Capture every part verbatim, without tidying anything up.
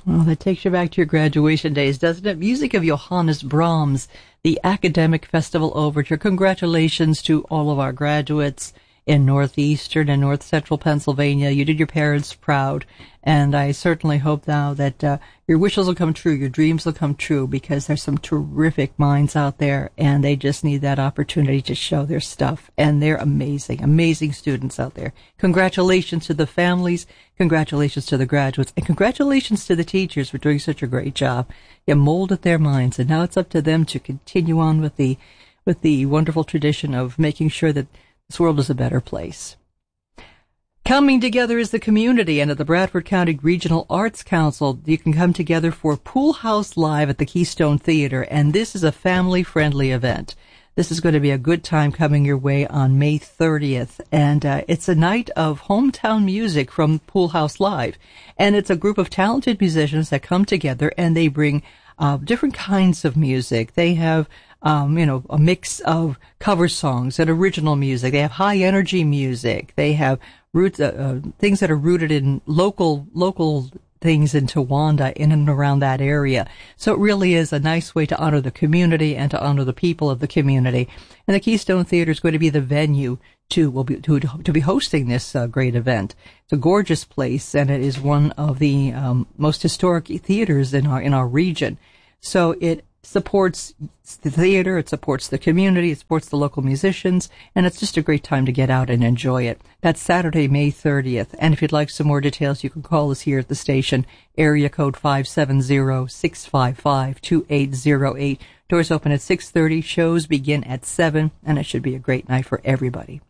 Well, that takes you back to your graduation days, doesn't it? Music of Johannes Brahms, the Academic Festival Overture. Congratulations to all of our graduates in northeastern and north central Pennsylvania. You did your parents proud, and I certainly hope now that uh, your wishes will come true, your dreams will come true, because there's some terrific minds out there, and they just need that opportunity to show their stuff, and they're amazing, amazing students out there. Congratulations to the families, congratulations to the graduates, and congratulations to the teachers for doing such a great job. You molded their minds, and now it's up to them to continue on with the with the wonderful tradition of making sure that this world is a better place. Coming together is the community, and at the Bradford County Regional Arts Council, you can come together for Pool House Live at the Keystone Theater, and this is a family-friendly event. This is going to be a good time coming your way on May thirtieth, and uh, it's a night of hometown music from Pool House Live, and it's a group of talented musicians that come together, and they bring uh, different kinds of music. They have Um, you know, a mix of cover songs and original music. They have high energy music. They have roots, uh, uh, things that are rooted in local, local things in Towanda, in and around that area. So it really is a nice way to honor the community and to honor the people of the community. And the Keystone Theater is going to be the venue to, will be, to, to be hosting this uh, great event. It's a gorgeous place, and it is one of the um, most historic theaters in our, in our region. So it supports the theater, it supports the community, it supports the local musicians, and it's just a great time to get out and enjoy it. That's Saturday, May thirtieth. And if you'd like some more details, you can call us here at the station, area code five seven zero, six five five, two eight zero eight. Doors open at six thirty, shows begin at seven, and it should be a great night for everybody.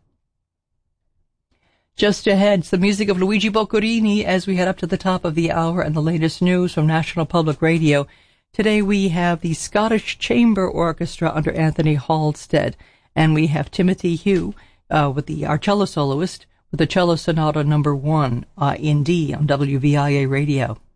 Just ahead, some music of Luigi Boccherini as we head up to the top of the hour and the latest news from National Public Radio. Today we have the Scottish Chamber Orchestra under Anthony Halstead, and we have Timothy Hugh uh, with the our cello soloist with the Cello Sonata number one uh, in D on W V I A Radio.